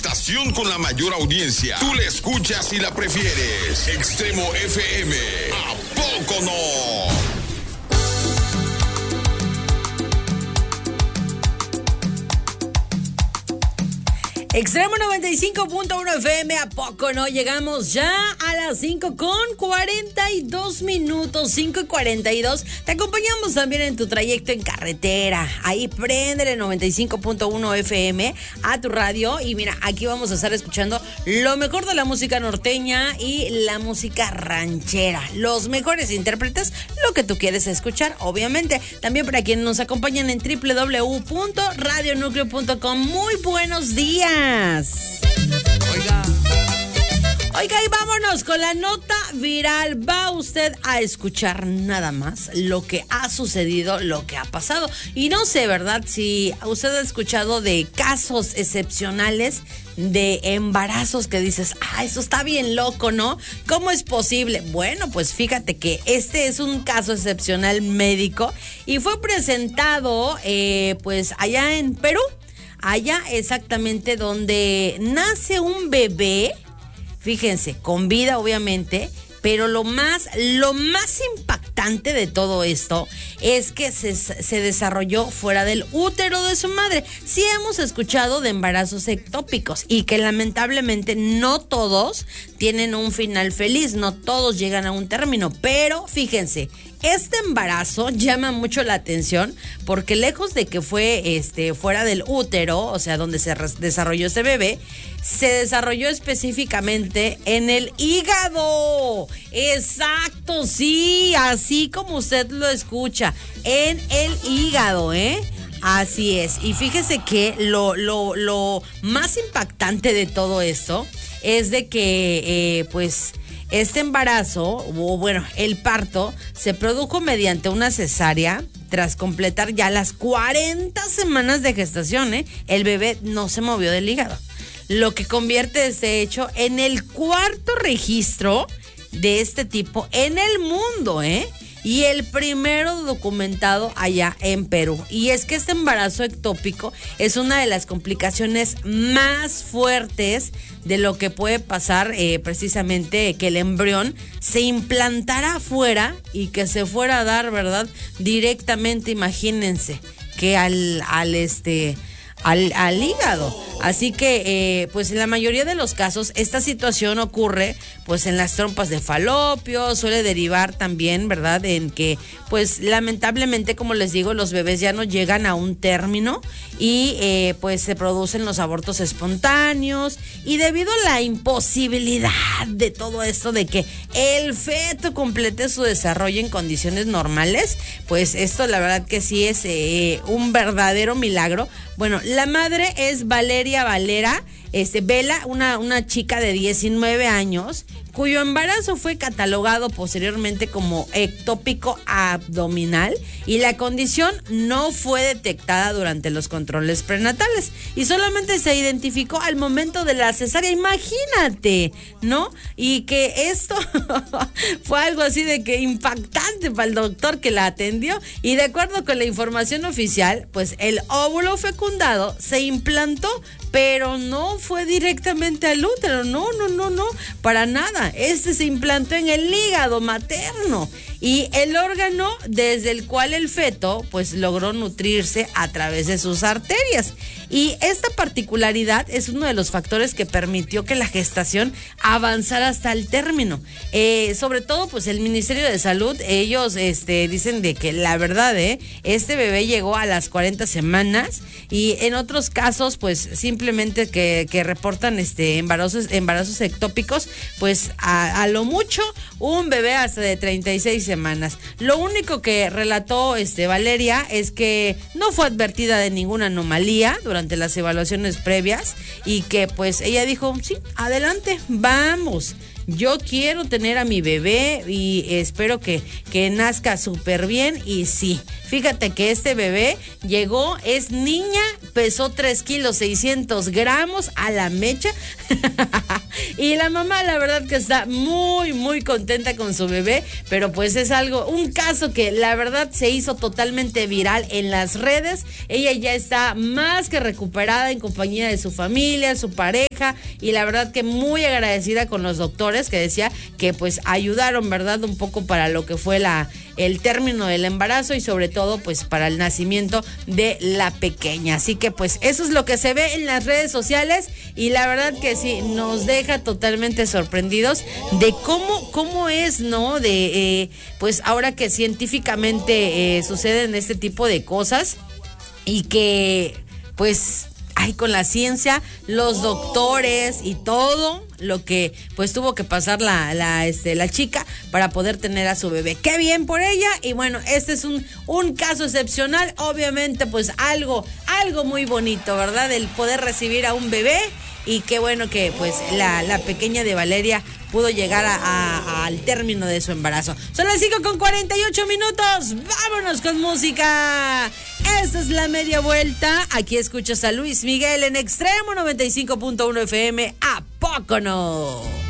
estación con la mayor audiencia. Tú la escuchas y la prefieres. Extremo FM. ¿A poco no? Extremo 95.1 FM, ¿a poco no? Llegamos ya a las 5:42 minutos, 5:42. Te acompañamos también en tu trayecto en carretera. Ahí préndele 95.1 FM a tu radio. Y mira, aquí vamos a estar escuchando lo mejor de la música norteña y la música ranchera. Los mejores intérpretes, lo que tú quieres escuchar, obviamente. También para quienes nos acompañan en www.radionucleo.com. Muy buenos días. Oiga, y vámonos con la nota viral. Va usted a escuchar nada más lo que ha sucedido, lo que ha pasado. Y no sé, ¿verdad? Si usted ha escuchado de casos excepcionales de embarazos que dices, eso está bien loco, ¿no? ¿Cómo es posible? Bueno, pues fíjate que este es un caso excepcional médico y fue presentado pues allá en Perú. Allá exactamente donde nace un bebé, fíjense, con vida obviamente, pero lo más impactante de todo esto es que se desarrolló fuera del útero de su madre. Sí hemos escuchado de embarazos ectópicos y que lamentablemente no todos tienen un final feliz, no todos llegan a un término, pero fíjense, este embarazo llama mucho la atención porque lejos de que fue fuera del útero, o sea, donde se desarrolló este bebé, se desarrolló específicamente en el hígado. Exacto, sí, así como usted lo escucha, en el hígado, Así es. Y fíjese que lo más impactante de todo esto es de que, pues, este embarazo, o bueno, el parto, se produjo mediante una cesárea tras completar ya las 40 semanas de gestación, El bebé no se movió del hígado, lo que convierte este hecho en el cuarto registro de este tipo en el mundo, y el primero documentado allá en Perú. Y es que este embarazo ectópico es una de las complicaciones más fuertes de lo que puede pasar, precisamente que el embrión se implantara afuera y que se fuera a dar, ¿verdad? Directamente, imagínense, que al hígado. Así que, pues en la mayoría de los casos, esta situación ocurre pues en las trompas de falopio, suele derivar también, ¿verdad?, en que, pues lamentablemente, como les digo, los bebés ya no llegan a un término y pues se producen los abortos espontáneos, y debido a la imposibilidad de todo esto de que el feto complete su desarrollo en condiciones normales, pues esto la verdad que sí es un verdadero milagro. Bueno, la madre es Valeria Vela, una chica de 19 años, cuyo embarazo fue catalogado posteriormente como ectópico abdominal, y la condición no fue detectada durante los controles prenatales y solamente se identificó al momento de la cesárea. Imagínate, ¿no? Y que esto fue algo así de que impactante para el doctor que la atendió, y de acuerdo con la información oficial, pues el óvulo fecundado se implantó, pero no fue directamente al útero, no, para nada. Este se implantó en el hígado materno, y el órgano desde el cual el feto pues logró nutrirse a través de sus arterias. Y esta particularidad es uno de los factores que permitió que la gestación avanzara hasta el término. Sobre todo, pues el Ministerio de Salud, ellos dicen de que la verdad, este bebé llegó a las 40 semanas, y en otros casos, pues simplemente que reportan embarazos ectópicos, pues a lo mucho un bebé hasta de 36 semanas. Lo único que relató Valeria es que no fue advertida de ninguna anomalía durante las evaluaciones previas, y que pues ella dijo, sí, adelante, vamos. yo quiero tener a mi bebé y espero que nazca súper bien. Y sí, fíjate que este bebé llegó, es niña, pesó 3 kilos 600 gramos a la mecha. Y la mamá, la verdad que está muy, muy contenta con su bebé, pero pues es un caso que la verdad se hizo totalmente viral en las redes. Ella ya está más que recuperada en compañía de su familia, su pareja, y la verdad que muy agradecida con los doctores, que decía que pues ayudaron, ¿verdad? Un poco para lo que fue el término del embarazo y sobre todo pues para el nacimiento de la pequeña. Así que pues eso es lo que se ve en las redes sociales, y la verdad que sí nos deja totalmente sorprendidos de cómo es, ¿no? De pues ahora que científicamente suceden este tipo de cosas, y que pues con la ciencia, los doctores y todo lo que pues tuvo que pasar la chica para poder tener a su bebé. Qué bien por ella. Y bueno, este es un caso excepcional, obviamente pues algo muy bonito, ¿verdad? El poder recibir a un bebé, y qué bueno que pues la pequeña de Valeria pudo llegar al término de su embarazo. Son las 5:48. Vámonos con música. Esta es la media vuelta. Aquí escuchas a Luis Miguel en Extremo 95.1 FM. ¿A poco no?